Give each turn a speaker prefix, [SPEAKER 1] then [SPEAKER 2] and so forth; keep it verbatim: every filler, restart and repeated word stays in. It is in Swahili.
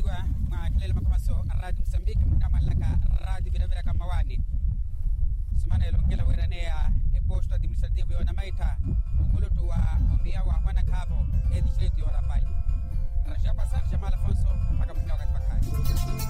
[SPEAKER 1] Igwa ma kilele makomaso Radio Mozambique kama laka radio vile vile kama wani sumana ilongela weranea e posto administrativo yona maita ukulutu wa ombia wa wana